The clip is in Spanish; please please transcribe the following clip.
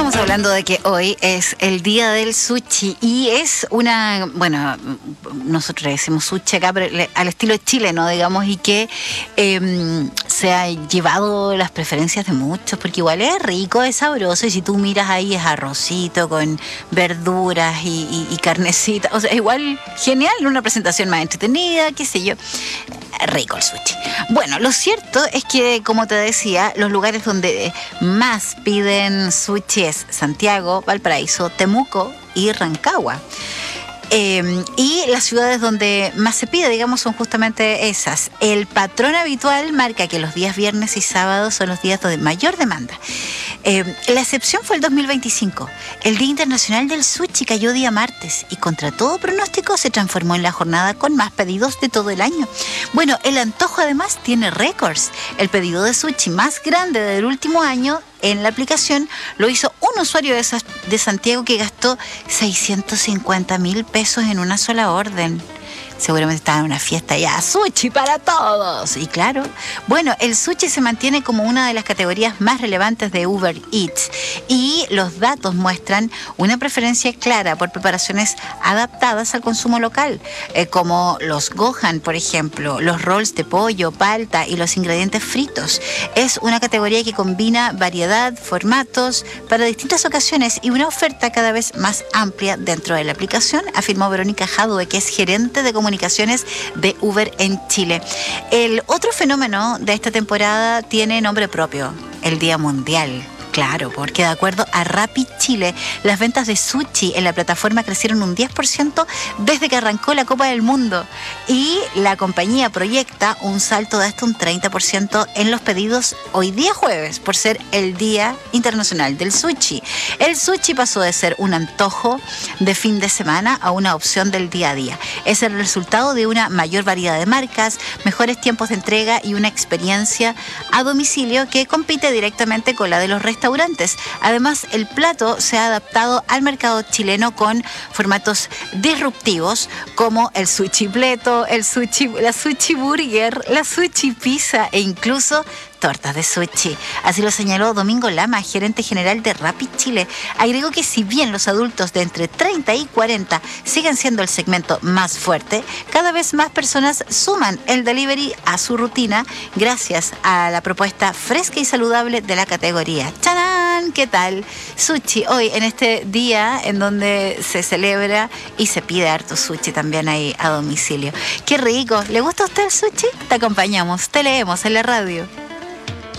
Estamos hablando de que hoy es el día del sushi y es una, bueno, nosotros le decimos sushi acá, pero al estilo chileno, digamos, y que se ha llevado las preferencias de muchos, porque igual es rico, es sabroso, y si tú miras ahí es arrocito con verduras y carnecita, o sea, igual genial, una presentación más entretenida, qué sé yo. Rico el sushi. Bueno, lo cierto es que, como te decía, los lugares donde más piden sushi es Santiago, Valparaíso, Temuco y Rancagua. Y las ciudades donde más se pide, digamos, son justamente esas. El patrón habitual marca que los días viernes y sábados son los días de mayor demanda. La excepción fue el 2025. El Día Internacional del Sushi cayó día martes y contra todo pronóstico se transformó en la jornada con más pedidos de todo el año. Bueno, el antojo además tiene récords. El pedido de sushi más grande del último año en la aplicación lo hizo un usuario de Santiago que gastó 650,000 pesos en una sola orden. Seguramente estaba en una fiesta ya, sushi para todos. Y claro, bueno, el sushi se mantiene como una de las categorías más relevantes de Uber Eats y los datos muestran una preferencia clara por preparaciones adaptadas al consumo local, como los gohan, por ejemplo, los rolls de pollo, palta y los ingredientes fritos. Es una categoría que combina variedad, formatos para distintas ocasiones y una oferta cada vez más amplia dentro de la aplicación, afirmó Verónica Jadue, que es gerente de comunicaciones de Uber en Chile. El otro fenómeno de esta temporada tiene nombre propio, el Día Mundial. Claro, porque de acuerdo a Rappi Chile, las ventas de sushi en la plataforma crecieron un 10% desde que arrancó la Copa del Mundo. Y la compañía proyecta un salto de hasta un 30% en los pedidos hoy día jueves, por ser el Día Internacional del Sushi. El sushi pasó de ser un antojo de fin de semana a una opción del día a día. Es el resultado de una mayor variedad de marcas, mejores tiempos de entrega y una experiencia a domicilio que compite directamente con la de los restaurantes. Además, el plato se ha adaptado al mercado chileno con formatos disruptivos como el sushi pleto, la sushi burger, la sushi pizza e incluso tortas de sushi. Así lo señaló Domingo Lama, gerente general de Rappi Chile. Agregó que si bien los adultos de entre 30 y 40 siguen siendo el segmento más fuerte, cada vez más personas suman el delivery a su rutina gracias a la propuesta fresca y saludable de la categoría. ¡Chanán! ¿Qué tal? Sushi hoy en este día en donde se celebra y se pide harto sushi también ahí a domicilio. ¡Qué rico! ¿Le gusta a usted el sushi? Te acompañamos, te leemos en la radio.